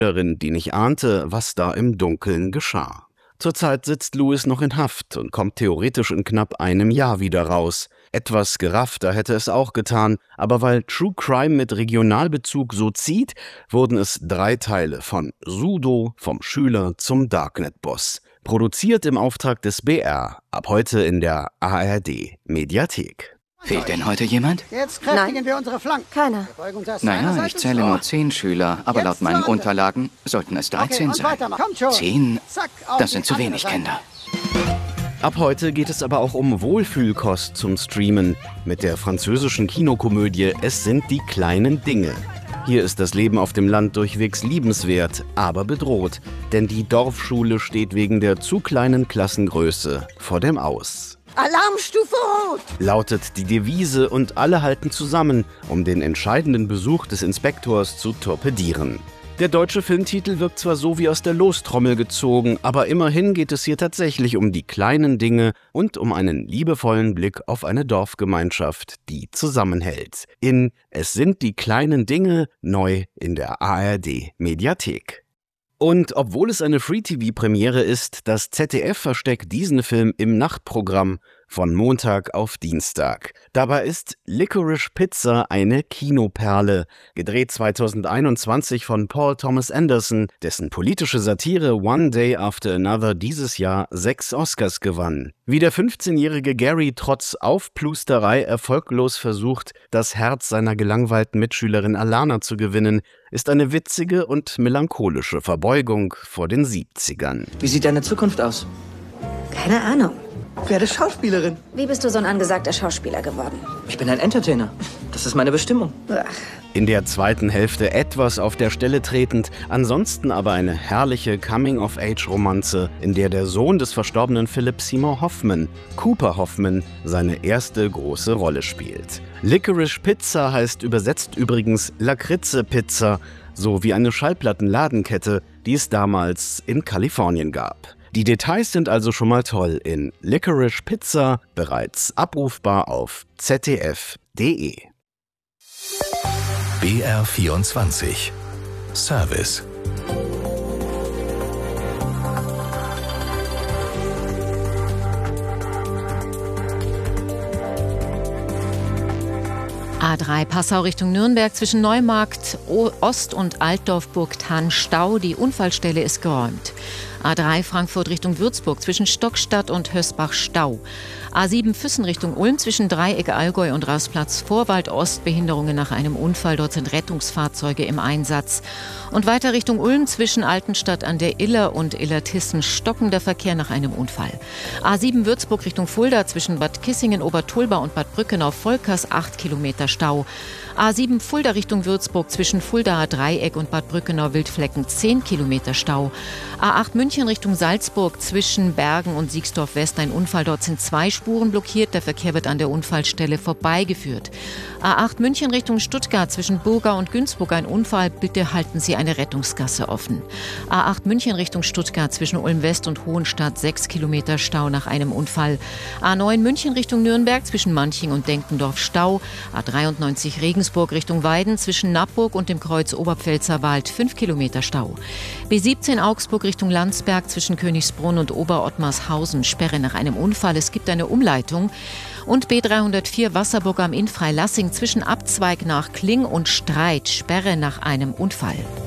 Die nicht ahnte, was da im Dunkeln geschah. Zurzeit sitzt Lewis noch in Haft und kommt theoretisch in knapp einem Jahr wieder raus. Etwas geraffter hätte es auch getan, aber weil True Crime mit Regionalbezug so zieht, wurden es 3 Teile von Sudo, vom Schüler zum Darknet-Boss. Produziert im Auftrag des BR, ab heute in der ARD-Mediathek. Fehlt denn heute jemand? Jetzt kräftigen wir unsere Flanken. Keiner. Naja, ich zähle nur 10 Schüler, aber laut meinen Unterlagen sollten es 13 sein. 10? Das sind zu wenig Kinder. Ab heute geht es aber auch um Wohlfühlkost zum Streamen mit der französischen Kinokomödie Es sind die kleinen Dinge. Hier ist das Leben auf dem Land durchwegs liebenswert, aber bedroht, denn die Dorfschule steht wegen der zu kleinen Klassengröße vor dem Aus. Alarmstufe Rot! Lautet die Devise und alle halten zusammen, um den entscheidenden Besuch des Inspektors zu torpedieren. Der deutsche Filmtitel wirkt zwar so wie aus der Lostrommel gezogen, aber immerhin geht es hier tatsächlich um die kleinen Dinge und um einen liebevollen Blick auf eine Dorfgemeinschaft, die zusammenhält. In Es sind die kleinen Dinge, neu in der ARD-Mediathek. Und obwohl es eine Free-TV-Premiere ist, das ZDF versteckt diesen Film im Nachtprogramm von Montag auf Dienstag. Dabei ist Licorice Pizza eine Kinoperle, gedreht 2021 von Paul Thomas Anderson, dessen politische Satire One Day After Another dieses Jahr 6 Oscars gewann. Wie der 15-jährige Gary trotz Aufplusterei erfolglos versucht, das Herz seiner gelangweilten Mitschülerin Alana zu gewinnen, ist eine witzige und melancholische Verbeugung vor den 70ern. Wie sieht deine Zukunft aus? Keine Ahnung. Werde Schauspielerin. Wie bist du so ein angesagter Schauspieler geworden? Ich bin ein Entertainer. Das ist meine Bestimmung. Ach. In der zweiten Hälfte etwas auf der Stelle tretend, ansonsten aber eine herrliche Coming-of-Age-Romanze, in der der Sohn des verstorbenen Philip Seymour Hoffman, Cooper Hoffman, seine erste große Rolle spielt. Licorice Pizza heißt übersetzt übrigens Lakritze-Pizza, so wie eine Schallplattenladenkette, die es damals in Kalifornien gab. Die Details sind also schon mal toll in Licorice Pizza, bereits abrufbar auf zdf.de. BR24 Service. A3 Passau Richtung Nürnberg zwischen Neumarkt Ost und Altdorf-Burgthann Stau. Die Unfallstelle ist geräumt. A3 Frankfurt Richtung Würzburg zwischen Stockstadt und Hösbach Stau. A7 Füssen Richtung Ulm zwischen Dreieck Allgäu und Rausplatz Vorwald Ost Behinderungen nach einem Unfall. Dort sind Rettungsfahrzeuge im Einsatz. Und weiter Richtung Ulm zwischen Altenstadt an der Iller und Illertissen stockender Verkehr nach einem Unfall. A7 Würzburg Richtung Fulda zwischen Bad Kissingen, Obertulba und Bad Brückenau-Volkers 8 Kilometer Stau. A7 Fulda Richtung Würzburg zwischen Fuldaer Dreieck und Bad Brückenau-Wildflecken 10 Kilometer Stau. A8 München Richtung Salzburg zwischen Bergen und Siegsdorf West ein Unfall. Dort sind 2 Spuren blockiert. Der Verkehr wird an der Unfallstelle vorbeigeführt. A8 München Richtung Stuttgart zwischen Burgau und Günzburg ein Unfall. Bitte halten Sie eine Rettungsgasse offen. A8 München Richtung Stuttgart zwischen Ulm West und Hohenstadt 6 Kilometer Stau nach einem Unfall. A9 München Richtung Nürnberg zwischen Manching und Denkendorf Stau. A93 Regensburg Richtung Weiden zwischen Nappburg und dem Kreuz Oberpfälzer Wald 5 Kilometer Stau. B17 Augsburg Richtung Landsberg zwischen Königsbrunn und Oberottmarshausen Sperre nach einem Unfall. Es gibt eine Umleitung. Und B304 Wasserburg am Inn Freilassing zwischen Abzweig nach Kling und Streit Sperre nach einem Unfall.